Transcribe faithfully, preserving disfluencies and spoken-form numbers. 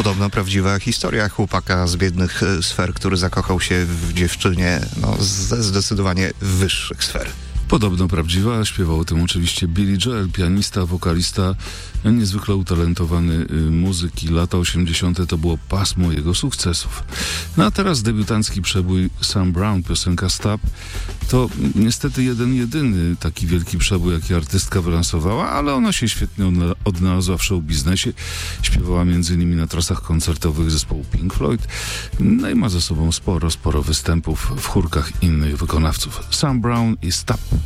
Podobno prawdziwa historia chłopaka z biednych sfer, który zakochał się w dziewczynie no, ze zdecydowanie wyższych sfer. Podobno prawdziwa, śpiewał o tym oczywiście Billy Joel, pianista, wokalista, niezwykle utalentowany muzyk i lata osiemdziesiąte to było pasmo jego sukcesów. No a teraz debiutancki przebój Sam Brown, piosenka Stop, to niestety jeden jedyny taki wielki przebój, jaki artystka wylansowała, ale ona się świetnie odnalazła w show biznesie. Śpiewała między innymi na trasach koncertowych zespołu Pink Floyd, no i ma za sobą sporo, sporo występów w chórkach innych wykonawców. Sam Brown i Stop.